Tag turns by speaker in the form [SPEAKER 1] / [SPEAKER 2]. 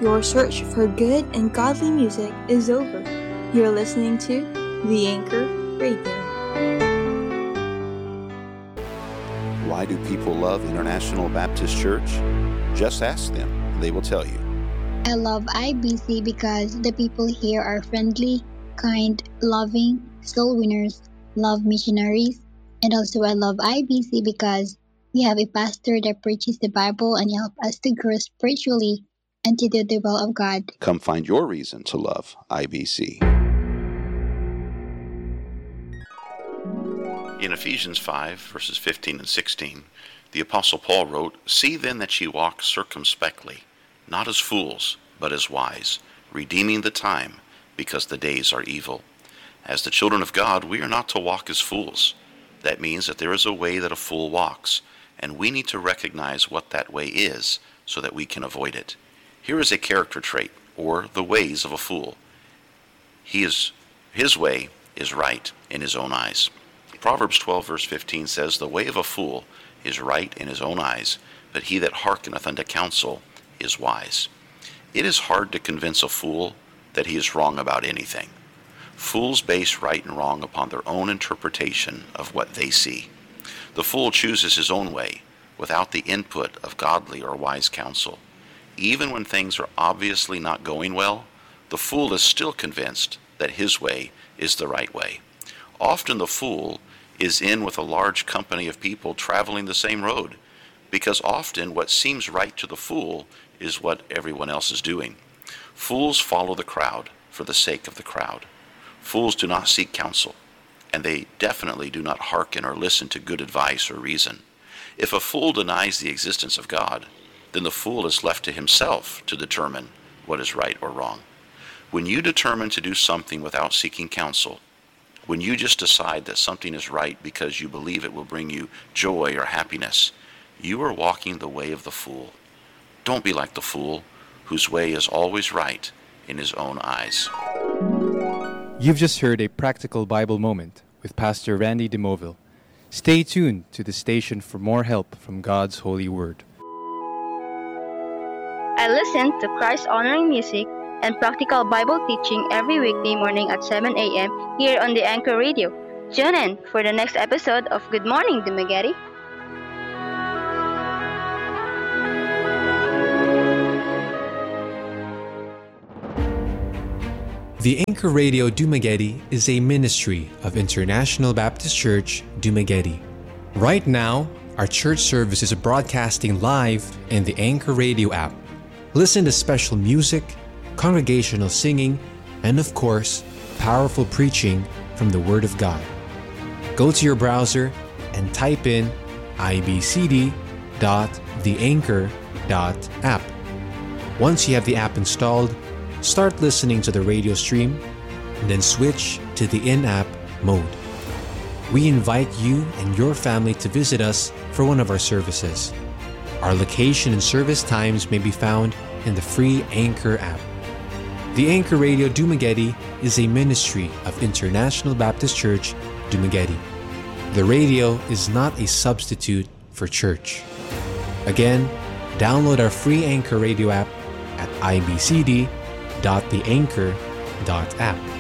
[SPEAKER 1] your search for good and godly music is over. You're listening to The Anchor Radio.
[SPEAKER 2] Why do people love International Baptist Church? Just ask them. They will tell you.
[SPEAKER 3] I love IBC because the people here are friendly, kind, loving, soul winners, love missionaries. And also I love IBC because we have a pastor that preaches the Bible and help us to grow spiritually and to do the will of God.
[SPEAKER 2] Come find your reason to love IBC. In Ephesians 5, verses 15 and 16, the Apostle Paul wrote, "See then that ye walk circumspectly, not as fools, but as wise, redeeming the time, because the days are evil." As the children of God, we are not to walk as fools. That means that there is a way that a fool walks, and we need to recognize what that way is so that we can avoid it. Here is a character trait, or the ways of a fool. His way is right in his own eyes. Proverbs 12, verse 15 says, "The way of a fool is right in his own eyes, but he that hearkeneth unto counsel is wise." It is hard to convince a fool that he is wrong about anything. Fools base right and wrong upon their own interpretation of what they see. The fool chooses his own way without the input of godly or wise counsel. Even when things are obviously not going well, the fool is still convinced that his way is the right way. Often the fool is in with a large company of people traveling the same road, because often what seems right to the fool is what everyone else is doing. Fools follow the crowd for the sake of the crowd. Fools do not seek counsel, and they definitely do not hearken or listen to good advice or reason. If a fool denies the existence of God, then the fool is left to himself to determine what is right or wrong. When you determine to do something without seeking counsel, when you just decide that something is right because you believe it will bring you joy or happiness, you are walking the way of the fool. Don't be like the fool, whose way is always right in his own eyes.
[SPEAKER 4] You've just heard a practical Bible moment with Pastor Randy DeMoville. Stay tuned to the station for more help from God's holy word.
[SPEAKER 5] I listen to Christ-honoring music and practical Bible teaching every weekday morning at 7 a.m. here on the Anchor Radio. Tune in for the next episode of Good Morning, Dumaguete.
[SPEAKER 6] The Anchor Radio Dumaguete is a ministry of International Baptist Church, Dumaguete. Right now, our church service is broadcasting live in the Anchor Radio app. Listen to special music, congregational singing, and of course, powerful preaching from the Word of God. Go to your browser and type in ibcd.theanchor.app. Once you have the app installed, start listening to the radio stream, and then switch to the in-app mode. We invite you and your family to visit us for one of our services. Our location and service times may be found in the free Anchor app. The Anchor Radio Dumaguete is a ministry of International Baptist Church, Dumaguete. The radio is not a substitute for church. Again, download our free Anchor Radio app at ibcd.theanchor.app.